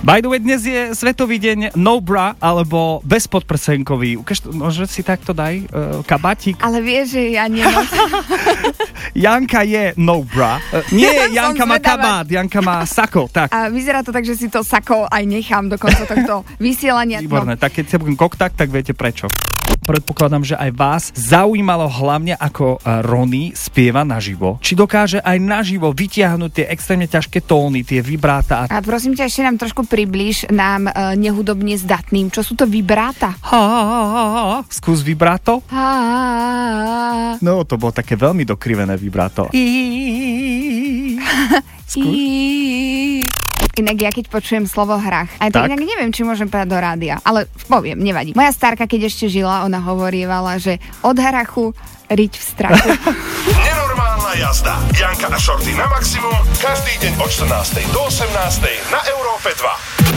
By the way, dnes je Svetový deň no bra, alebo bezpodprsenkový. Môže si takto daj kabátik. Ale vieš, že ja nemôžem. Janka je no bra. Nie, Janka má kabát, Janka má sako. Tak. A vyzerá to tak, že si to sako aj nechám do konca tohto vysielania. Výborné, tak keď sa budem koktakt, tak viete prečo. Predpokladám, že aj vás zaujímalo hlavne, ako Rony spieva naživo. Či dokáže aj naživo vytiahnuť tie extrémne ťažké tóny, tie vibráta. A prosím ťa, ešte nám trošku približ nám nehudobne zdatným. Čo sú to vibráta? Skús vibráto. No, to bolo také veľmi dokrivené vibráto. Inak ja keď počujem slovo hrach, aj tak inak neviem, či môžem povedať do rádia, ale poviem, nevadí. Moja starka, keď ešte žila, ona hovorievala, že od hrachu riť v strachu. Nenormálna jazda. Janka a Shorty na maximum každý deň od 14. do 18. na Európe 2.